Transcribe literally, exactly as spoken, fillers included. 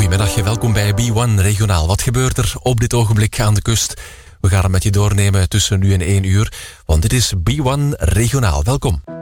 Goedemiddag, welkom bij B one Regionaal. Wat gebeurt er op dit ogenblik aan de kust? We gaan het met je doornemen tussen nu en één uur, want dit is B one Regionaal. Welkom.